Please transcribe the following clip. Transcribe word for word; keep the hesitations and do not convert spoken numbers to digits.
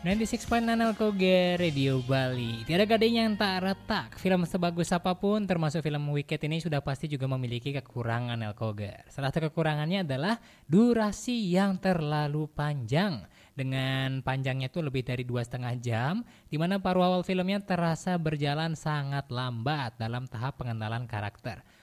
sembilan puluh enam koma enam Alkoge Radio Bali. Tiada gading yang tak retak. Film sebagus apapun termasuk film Wicked ini sudah pasti juga memiliki kekurangan Alkoge. Salah satu kekurangannya adalah durasi yang terlalu panjang. Dengan panjangnya itu lebih dari dua setengah jam, di mana paruh awal filmnya terasa berjalan sangat lambat dalam tahap pengenalan karakter.